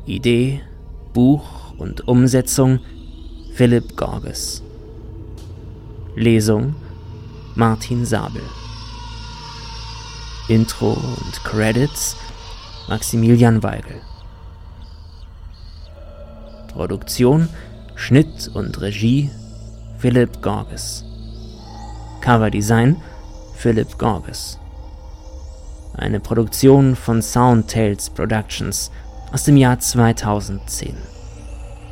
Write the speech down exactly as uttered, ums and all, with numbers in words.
Idee, Buch und Umsetzung Philipp Gorges. Lesung Martin Sabel. Intro und Credits Maximilian Weigel. Produktion, Schnitt und Regie Philipp Gorges. Coverdesign Philipp Gorges. Eine Produktion von Soundtales Productions aus dem Jahr zweitausendzehn.